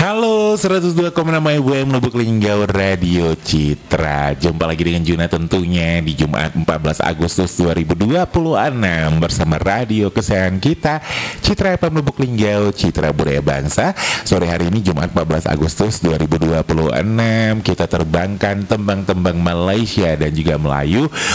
Halo 102,6 FM Lubuk Linggau Radio Citra. Jumpa lagi dengan Juna tentunya di Jumat 14 Agustus 2026 bersama radio kesayangan kita Citra FM Lubuk Linggau, Citra Budaya Bangsa. Sore hari ini Jumat 14 Agustus 2026 kita terbangkan tembang-tembang Malaysia dan juga Melayu